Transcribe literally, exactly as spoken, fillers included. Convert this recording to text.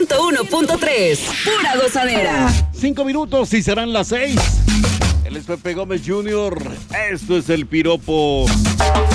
ciento uno punto tres. Pura gozadera. Cinco minutos y serán las seis. Él es Pepe Gómez junior Esto es El Piropo.